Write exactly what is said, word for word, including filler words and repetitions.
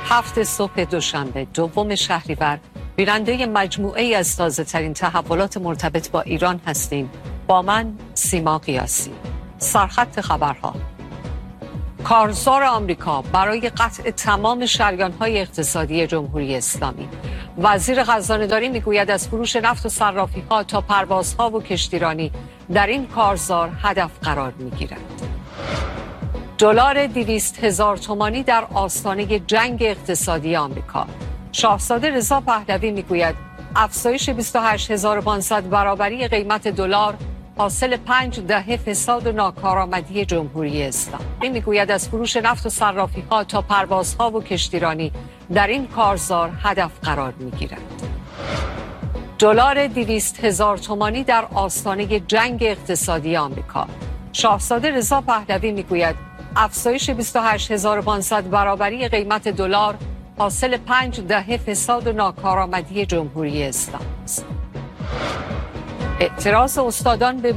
هفت صبح دوشنبه دوم شهریور بیننده مجموعه ای از تازه ترین تحولات مرتبط با ایران هستیم. با من سیما قیاسی. سرخط خبرها: کارزار آمریکا برای قطع تمام شریان‌های اقتصادی جمهوری اسلامی. وزیر خزانه‌داری میگوید از فروش نفت و صرافی‌ها تا پروازها و کشتیرانی در این کارزار هدف قرار می‌گیرد. دلار دویست هزار تومانی در آستانه جنگ اقتصادی آمریکا. شاهزاده رضا پهلوی میگوید افزایش بیست و هشت هزار و پانصد برابری قیمت دلار حاصل پنج دهه فساد و ناکارآمدی جمهوری اسلامی. این میگوید از فروش نفت و صرافی‌ها تا پروازها و کشتیرانی در این کارزار هدف قرار میگیرد. دلار دویست هزار تومانی در آستانه جنگ اقتصادی آمریکا. شاهزاده رضا پهلوی میگوید افزایش بیست و هشت هزار و پانصد برابری قیمت دلار حاصل پنج دهه فساد و ناکارآمدی جمهوری اسلامی است. اعتراض استادان به